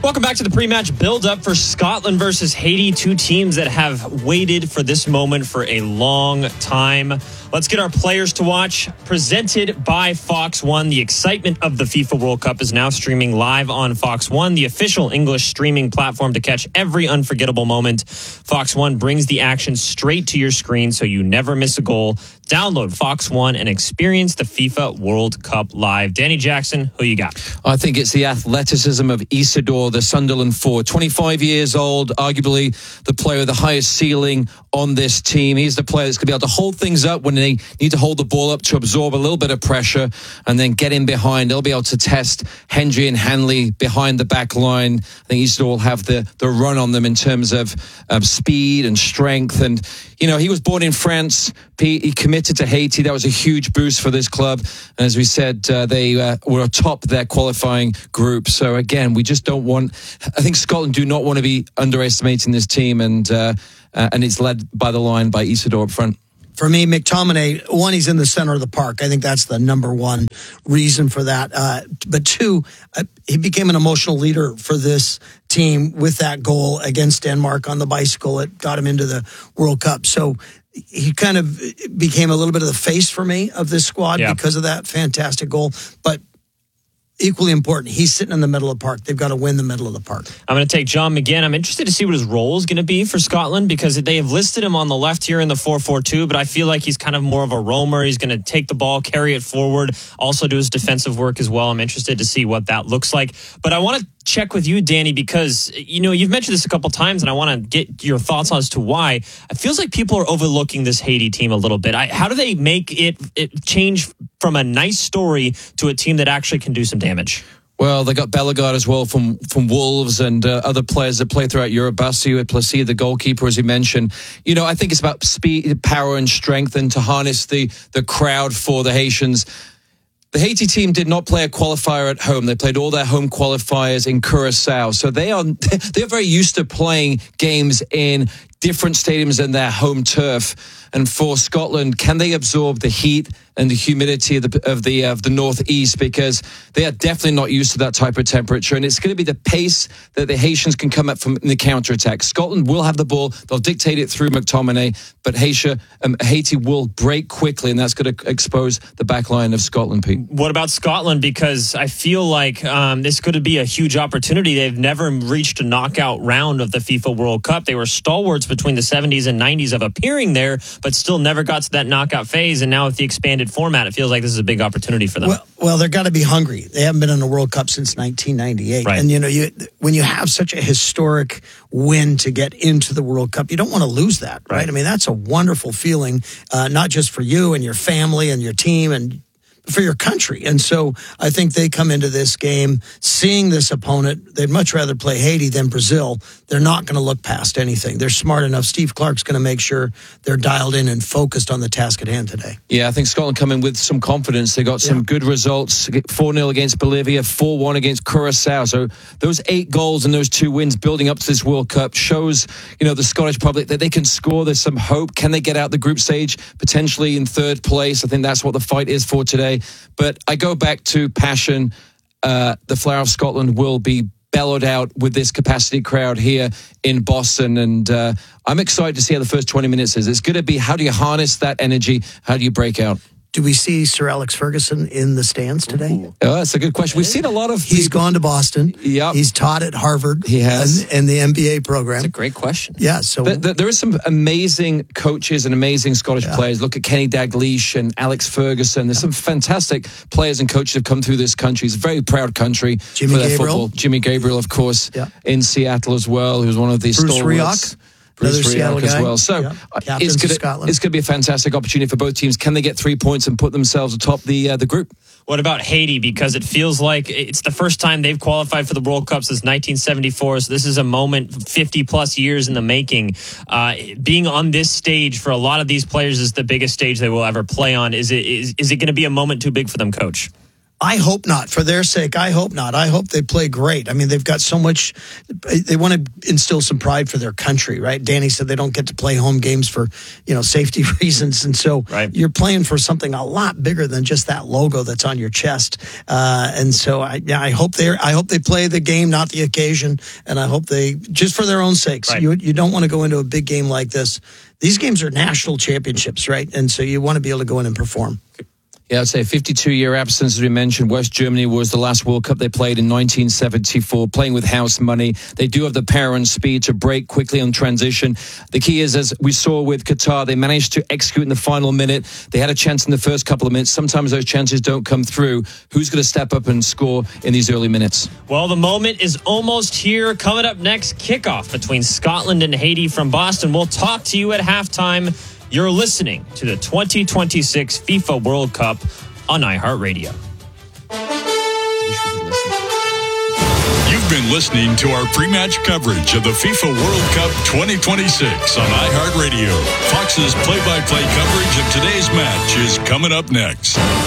Welcome back to the pre-match build-up for Scotland versus Haiti, two teams that have waited for this moment for a long time. Let's get our players to watch. Presented by Fox One, the excitement of the FIFA World Cup is now streaming live on Fox One, the official English streaming platform to catch every unforgettable moment. Fox One brings the action straight to your screen so you never miss a goal. Download Fox One and experience the FIFA World Cup live. Danny Jackson, who you got? I think it's the athleticism of Isidore, the Sunderland forward. 25 years old, arguably the player with the highest ceiling on this team. He's the player that's going to be able to hold things up when they need to hold the ball up to absorb a little bit of pressure and then get in behind. They'll be able to test Hendry and Hanley behind the back line. I think Isidore will have the run on them in terms of speed and strength. And, you know, he was born in France. He committed to Haiti. That was a huge boost for this club. And as we said, they were atop their qualifying group. So, again, we just don't want... I think Scotland do not want to be underestimating this team, and it's led by the line by Isidore up front. For me, McTominay, one, he's in the center of the park. I think that's the number one reason for that. But two, he became an emotional leader for this team with that goal against Denmark on the bicycle. It got him into the World Cup. So he kind of became a little bit of the face for me of this squad because of that fantastic goal. But equally important, he's sitting in the middle of the park. They've got to win the middle of the park. I'm going to take John McGinn. I'm interested to see what his role is going to be for Scotland, because they have listed him on the left here in the 4-4-2, but I feel like he's kind of more of a roamer. He's going to take the ball, carry it forward, also do his defensive work as well. I'm interested to see what that looks like. But I want to check with you, Danny, because, you know, you've mentioned this a couple times, and I want to get your thoughts as to why. It feels like people are overlooking this Haiti team a little bit. How do they make it change from a nice story to a team that actually can do some damage? Well, they got Bellegarde as well from Wolves, and other players that play throughout Europe. Bassou at Placide, the goalkeeper, as you mentioned. You know, I think it's about speed, power, and strength, and to harness the crowd for the Haitians. The Haiti team did not play a qualifier at home. They played all their home qualifiers in Curacao. So they're very used to playing games in different stadiums than their home turf. And for Scotland, can they absorb the heat and the humidity of the northeast? Because they are definitely not used to that type of temperature. And it's going to be the pace that the Haitians can come up from in the counterattack. Scotland will have the ball. They'll dictate it through McTominay. But Haiti will break quickly, and that's going to expose the back line of Scotland, Pete. What about Scotland? Because I feel like this could be a huge opportunity. They've never reached a knockout round of the FIFA World Cup. They were stalwarts between the 70s and 90s of appearing there, but still never got to that knockout phase. And now with the expanded format, it feels like this is a big opportunity for them. Well, they've got to be hungry. They haven't been in a World Cup since 1998. Right. And, you know, when you have such a historic win to get into the World Cup, you don't want to lose that, right? I mean, that's a wonderful feeling, not just for you and your family and your team and for your country. And so I think they come into this game seeing this opponent. They'd much rather play Haiti than Brazil. They're not going to look past anything. They're smart enough. Steve Clark's going to make sure they're dialed in and focused on the task at hand today. Yeah, I think Scotland come in with some confidence. They got some good results. 4-0 against Bolivia, 4-1 against Curacao. So those 8 goals and those 2 wins building up to this World Cup shows, you know, the Scottish public that they can score. There's some hope. Can they get out the group stage potentially in 3rd place? I think that's what the fight is for today. But I go back to passion. The Flower of Scotland will be bellowed out with this capacity crowd here in Boston. And I'm excited to see how the first 20 minutes is. It's going to be, how do you harness that energy? How do you break out? Do we see Sir Alex Ferguson in the stands today? Oh, that's a good question. We've seen a lot of... He's gone to Boston. Yep. He's taught at Harvard. He has. And the MBA program. That's a great question. Yeah, so... There are some amazing coaches and amazing Scottish players. Look at Kenny Dalglish and Alex Ferguson. There's some fantastic players and coaches who have come through this country. It's a very proud country for their football. Jimmy Gabriel, of course, in Seattle as well, who's one of the stalwarts. Bruce Rioch as well. So it's going to be a fantastic opportunity for both teams. Can they get 3 points and put themselves atop the group? What about Haiti? Because it feels like it's the first time they've qualified for the World Cup since 1974. So this is a moment 50-plus years in the making. Being on this stage for a lot of these players is the biggest stage they will ever play on. Is it going to be a moment too big for them, Coach? I hope not. For their sake, I hope not. I hope they play great. I mean, they've got so much. They want to instill some pride for their country, right? Danny said they don't get to play home games for, safety reasons. And so you're playing for something a lot bigger than just that logo that's on your chest. And so I hope they play the game, not the occasion. And I hope they, just for their own sakes, you don't want to go into a big game like this. These games are national championships, right? And so you want to be able to go in and perform. Yeah, I'd say a 52-year absence, as we mentioned. West Germany was the last World Cup they played in 1974, playing with house money. They do have the power and speed to break quickly on transition. The key is, as we saw with Qatar, they managed to execute in the final minute. They had a chance in the first couple of minutes. Sometimes those chances don't come through. Who's going to step up and score in these early minutes? Well, the moment is almost here. Coming up next, kickoff between Scotland and Haiti from Boston. We'll talk to you at halftime. You're listening to the 2026 FIFA World Cup on iHeartRadio. You've been listening to our pre-match coverage of the FIFA World Cup 2026 on iHeartRadio. Fox's play-by-play coverage of today's match is coming up next.